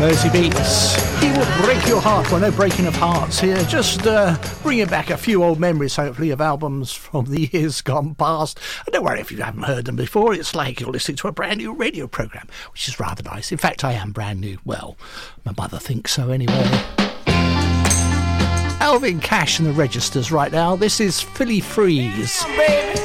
Mersey Beats. He will break your heart. Well, no breaking of hearts here. Just bringing back a few old memories, hopefully, of albums from the years gone past. And don't worry if you haven't heard them before. It's like you're listening to a brand new radio programme, which is rather nice. In fact, I am brand new. Well, my mother thinks so anyway. Alvin Cash and the Registers right now. This is Philly Freeze.